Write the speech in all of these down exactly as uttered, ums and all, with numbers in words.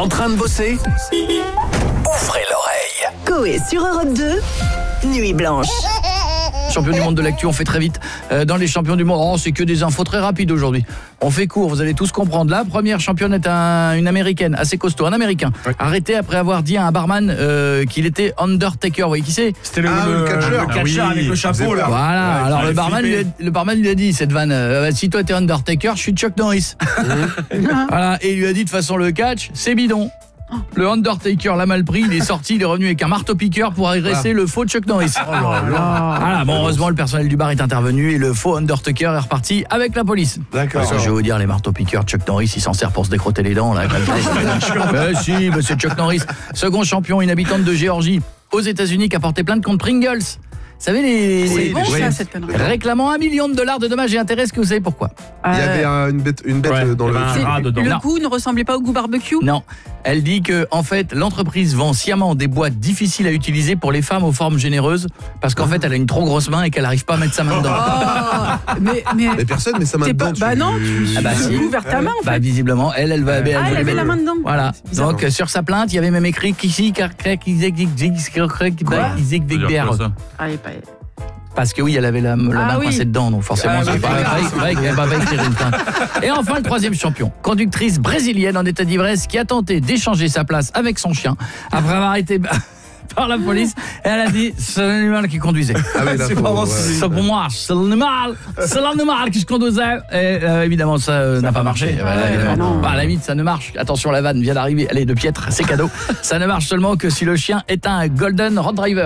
En train de bosser? Ouvrez l'oreille. Coé sur Europe deux, Nuit Blanche. Champion du monde de l'actu, on fait très vite. Euh, dans les champions du monde, oh, c'est que des infos très rapides aujourd'hui. On fait court, vous allez tous comprendre. La première championne est un, une américaine, assez costaud, un américain. Oui. Arrêté après avoir dit à un barman euh, qu'il était Undertaker. Vous voyez qui c'est? C'était le, ah, le, le catcheur, le catcheur ah, oui, avec le chapeau là. Voilà, ouais, alors le barman, lui a, le barman lui a dit cette vanne, euh, si toi t'es Undertaker, je suis Chuck Norris. Voilà, et il lui a dit de toute façon le catch, c'est bidon. Le Undertaker l'a mal pris, il est sorti, il est revenu avec un marteau-piqueur pour agresser ah. le faux Chuck Norris. Oh là là. Voilà, bon, heureusement le personnel du bar est intervenu et le faux Undertaker est reparti avec la police. D'accord. Parce que je vais vous dire, les marteaux-piqueurs, Chuck Norris, il s'en sert pour se décrotter les dents là. Mais si, mais c'est Chuck Norris. Second champion, une habitante de Géorgie aux États-Unis qui a porté plainte contre Pringles. Vous savez, les, c'est les bon, ça, cette connerie. Réclamant un million de dollars de dommages et intérêts, est-ce que vous savez pourquoi? Il y avait un, une bête, une bête ouais, dans le rat dedans. Le non. goût ne ressemblait pas au goût barbecue? Non. Elle dit que en fait, l'entreprise vend sciemment des boîtes difficiles à utiliser pour les femmes aux formes généreuses parce qu'en ah. fait, elle a une trop grosse main et qu'elle n'arrive pas à mettre sa main dedans. Oh, mais, mais, mais personne met sa main dedans. Pas, bah non, tu ah bah si. ouvert ta main en fait. Bah visiblement, elle, elle va. Ah, elle, elle avait la main dedans. Voilà. Donc sur sa plainte, il y avait même écrit Kissy Karkrek Izek Zig Zig Zig Parce que oui, elle avait la, la main ah, coincée oui. dedans, donc forcément, ah, c'est pas vrai qu'elle va écrire une plainte. Et enfin, le troisième champion, conductrice brésilienne en état d'ivresse qui a tenté d'échanger sa place avec son chien après avoir été par la police. Et elle a dit, c'est l'animal qui conduisait. Ah oui, c'est pas moi, c'est pour moi, c'est l'animal, c'est l'animal qui se conduisait. Et euh, évidemment, ça euh, n'a pas marché. Ah, ouais, bah, à la limite, ça ne marche. Attention, la vanne vient d'arriver, elle est de piètre, c'est cadeau. Ça ne marche seulement que si le chien est un Golden Retriever.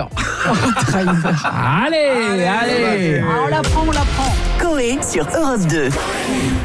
Allez, allez, allez. Ah, on la prend, on la prend. Coé sur Europe deux.